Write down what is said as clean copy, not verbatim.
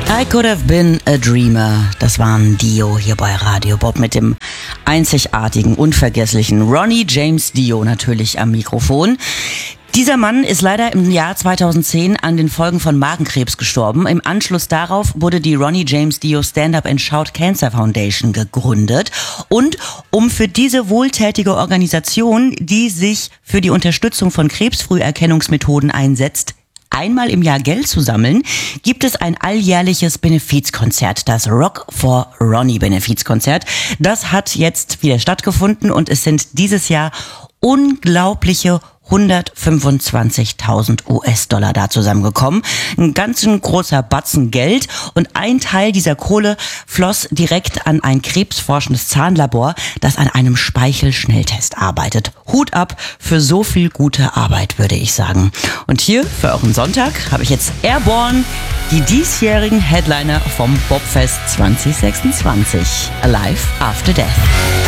I Could Have Been a Dreamer. Das waren Dio hier bei Radio Bob mit dem einzigartigen, unvergesslichen Ronnie James Dio natürlich am Mikrofon. Dieser Mann ist leider im Jahr 2010 an den Folgen von Magenkrebs gestorben. Im Anschluss darauf wurde die Ronnie James Dio Stand Up and Shout Cancer Foundation gegründet. Und um für diese wohltätige Organisation, die sich für die Unterstützung von Krebsfrüherkennungsmethoden einsetzt, einmal im Jahr Geld zu sammeln, gibt es ein alljährliches Benefizkonzert, das Rock for Ronnie Benefizkonzert. Das hat jetzt wieder stattgefunden und es sind dieses Jahr unglaubliche 125.000 US-Dollar da zusammengekommen. Ein ganz großer Batzen Geld und ein Teil dieser Kohle floss direkt an ein krebsforschendes Zahnlabor, das an einem Speichelschnelltest arbeitet. Hut ab für so viel gute Arbeit, würde ich sagen. Und hier für euren Sonntag habe ich jetzt Airborne, die diesjährigen Headliner vom Bobfest 2026. Alive After Death.